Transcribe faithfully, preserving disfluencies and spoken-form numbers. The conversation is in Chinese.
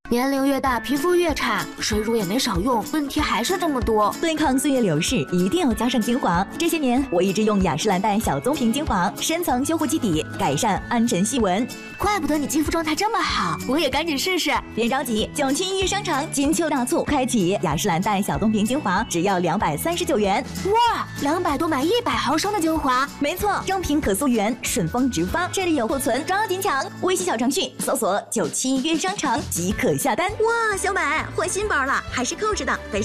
年龄越大，皮肤越差，水乳也没少用，问题还是这么多。 对抗岁月流逝，一定要加上精华。这些年，我一直用雅诗兰黛小棕瓶精华，深层修护基底，改善暗沉细纹。 怪不得你肌肤状态这么好，我也赶紧试试。 别着急，九七一商场金秋大促开启，雅诗兰黛小棕瓶精华只要两百三十九元。 哇，两百多买一百毫升的精华， 没错，正品可溯源，顺丰直发，这里有库存，抓紧抢！微信小程序搜索九七一商场即可下单。 哇，小美换新包了，还是扣着的，非常。